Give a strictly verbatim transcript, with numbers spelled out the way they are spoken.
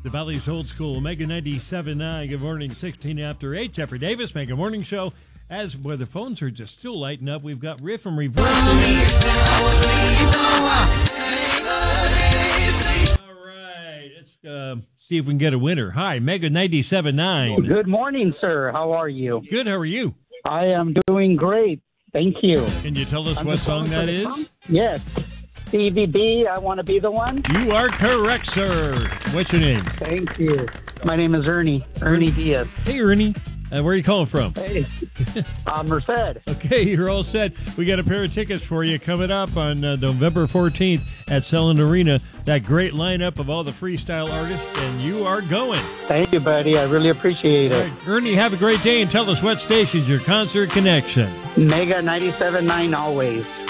The Valley's Old School, Mega ninety-seven point nine. Good morning, sixteen after eight. Jeffrey Davis, Mega Morning Show. As where the phones are just still lighting up, we've got Riff and Reverse. All right, let's uh, see if we can get a winner. Hi, Mega ninety-seven point nine. Good morning, sir. How are you? Good, how are you? I am doing great. Thank you. Can you tell us I'm what just song calling that for the is? song. Yes. C V B, I Want to Be the One. You are correct, sir. What's your name? Thank you. My name is Ernie. Ernie Diaz. Hey, Ernie. Uh, where are you calling from? Hey. uh, Merced. Okay, you're all set. We got a pair of tickets for you coming up on uh, November fourteenth at Selland Arena. That great lineup of all the freestyle artists, and you are going. Thank you, buddy. I really appreciate it. Right. Ernie, have a great day, and tell us what station's your concert connection. Mega ninety-seven point nine always.